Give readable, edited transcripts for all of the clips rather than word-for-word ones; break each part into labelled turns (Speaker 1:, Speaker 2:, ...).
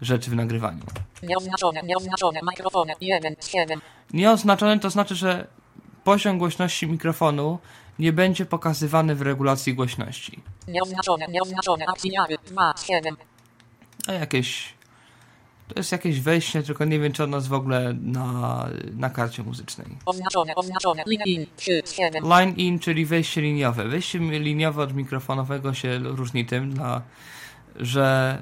Speaker 1: rzeczy w nagrywaniu.
Speaker 2: Nieoznaczone, mikrofony, 1 z 7.
Speaker 1: Nieoznaczone to znaczy, że poziom głośności mikrofonu nie będzie pokazywany w regulacji głośności.
Speaker 2: Nieoznaczone, akcjary, 2 z 7.
Speaker 1: A to jest jakieś wejście, tylko nie wiem, czy ono jest w ogóle na karcie muzycznej.
Speaker 2: Oznaczone, line in, 3 z 7.
Speaker 1: Line in, czyli wejście liniowe. Wejście liniowe od mikrofonowego się różni tym, że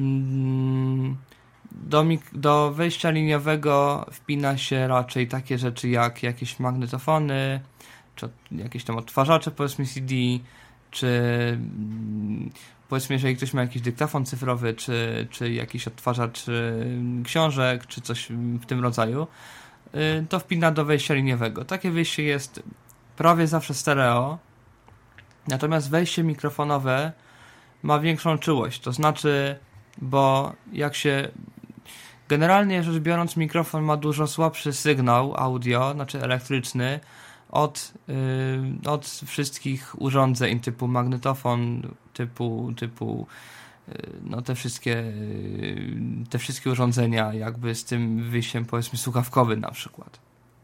Speaker 1: do wejścia liniowego wpina się raczej takie rzeczy jak jakieś magnetofony, czy jakieś tam odtwarzacze, powiedzmy CD, czy powiedzmy, jeżeli ktoś ma jakiś dyktafon cyfrowy, czy jakiś odtwarzacz książek, czy coś w tym rodzaju, to wpina do wejścia liniowego. Takie wyjście jest prawie zawsze stereo, natomiast wejście mikrofonowe ma większą czułość, to znaczy, bo generalnie rzecz biorąc, mikrofon ma dużo słabszy sygnał audio, znaczy elektryczny, od wszystkich urządzeń typu magnetofon, typu no te wszystkie urządzenia jakby z tym wyjściem, powiedzmy, słuchawkowym na przykład.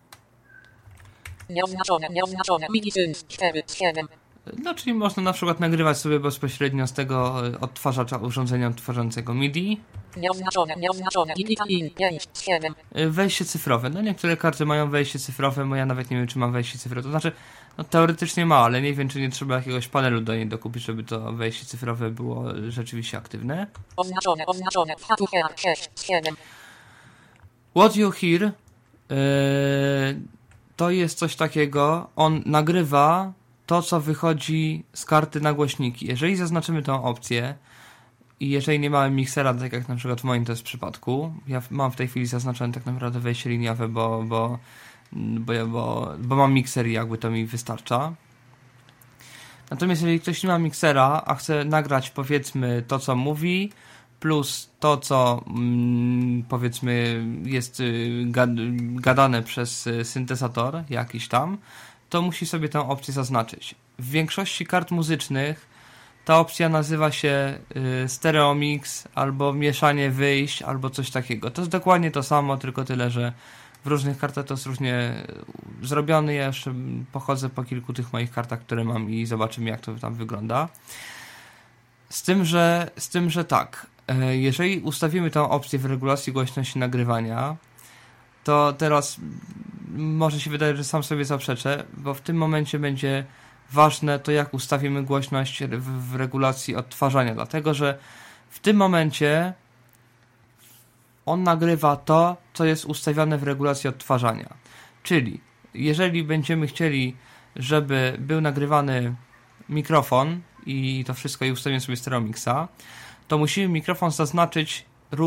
Speaker 2: Nieoznaczone, mini-syns, 4 z 7.
Speaker 1: No, czyli można na przykład nagrywać sobie bezpośrednio z tego odtwarzacza urządzenia odtwarzającego MIDI.
Speaker 2: Nieoznaczone, digital in, 5 z 7.
Speaker 1: Wejście cyfrowe. No, niektóre karty mają wejście cyfrowe, bo ja nawet nie wiem, czy mam wejście cyfrowe. To znaczy, no teoretycznie ma, ale nie wiem, czy nie trzeba jakiegoś panelu do niej dokupić, żeby to wejście cyfrowe było rzeczywiście aktywne.
Speaker 2: Oznaczone, what you hear, 6 z 7.
Speaker 1: What you hear to jest coś takiego, on nagrywa to, co wychodzi z karty na głośniki. Jeżeli zaznaczymy tą opcję i jeżeli nie mamy miksera, tak jak na przykład w moim to jest przypadku, ja mam w tej chwili zaznaczone tak naprawdę wejście liniowe, bo mam mikser i jakby to mi wystarcza. Natomiast jeżeli ktoś nie ma miksera, a chce nagrać, powiedzmy, to, co mówi, plus to, co powiedzmy jest gadane przez syntezator jakiś tam, to musi sobie tę opcję zaznaczyć. W większości kart muzycznych ta opcja nazywa się stereo mix, albo mieszanie wyjść, albo coś takiego. To jest dokładnie to samo, tylko tyle, że w różnych kartach to jest różnie zrobione. Ja jeszcze pochodzę po kilku tych moich kartach, które mam i zobaczymy, jak to tam wygląda. Z tym, że tak, jeżeli ustawimy tę opcję w regulacji głośności nagrywania, to teraz może się wydaje, że sam sobie zaprzeczę, bo w tym momencie będzie ważne to, jak ustawimy głośność w regulacji odtwarzania, dlatego że w tym momencie on nagrywa to, co jest ustawione w regulacji odtwarzania. Czyli jeżeli będziemy chcieli, żeby był nagrywany mikrofon i to wszystko i ustawimy sobie stereo mixa, to musimy mikrofon zaznaczyć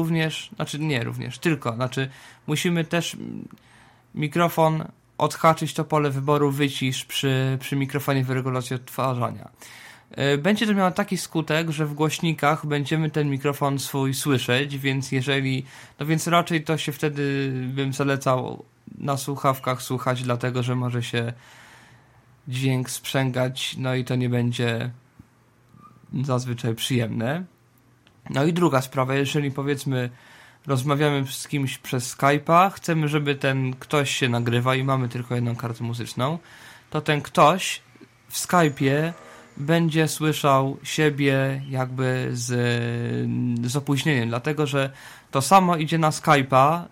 Speaker 1: musimy też mikrofon odhaczyć to pole wyboru wycisz przy mikrofonie w regulacji odtwarzania. Będzie to miało taki skutek, że w głośnikach będziemy ten mikrofon swój słyszeć, więc raczej to się wtedy bym zalecał na słuchawkach słuchać, dlatego że może się dźwięk sprzęgać, no i to nie będzie zazwyczaj przyjemne. No i druga sprawa, jeżeli powiedzmy rozmawiamy z kimś przez Skype'a, chcemy, żeby ten ktoś się nagrywa i mamy tylko jedną kartę muzyczną, to ten ktoś w Skype'ie będzie słyszał siebie jakby z opóźnieniem, dlatego że to samo idzie na Skype'a,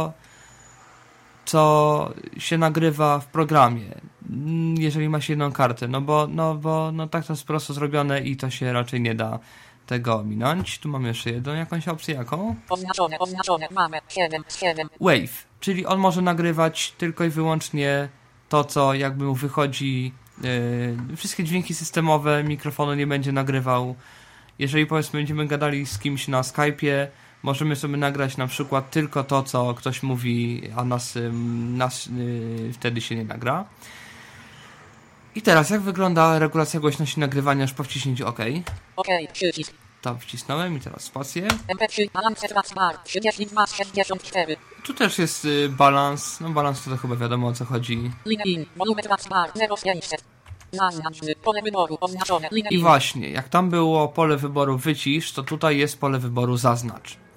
Speaker 1: co się nagrywa w programie, jeżeli ma się jedną kartę, no bo tak to jest prosto zrobione i to się raczej nie da tego ominąć. Tu mamy jeszcze jedną jakąś opcję, jaką?
Speaker 2: Oznaczone, mamy 7.
Speaker 1: Wave, czyli on może nagrywać tylko i wyłącznie to, co jakby mu wychodzi, wszystkie dźwięki systemowe, mikrofonu nie będzie nagrywał. Jeżeli powiedzmy będziemy gadali z kimś na Skype'ie, możemy sobie nagrać na przykład tylko to, co ktoś mówi, a nas wtedy się nie nagra. I teraz, jak wygląda regulacja głośności nagrywania już po wciśnięciu OK?
Speaker 2: OK, przycisk.
Speaker 1: To wcisnąłem i teraz spację.
Speaker 2: MP3, balans bar, 32,64.
Speaker 1: Tu też jest balans. No balans to chyba wiadomo, o co chodzi.
Speaker 2: Line in, volume bar, 0,500. Zaznacz, pole wyboru, oznaczone, line in.
Speaker 1: I właśnie, jak tam było pole wyboru wycisz, to tutaj jest pole wyboru zaznacz.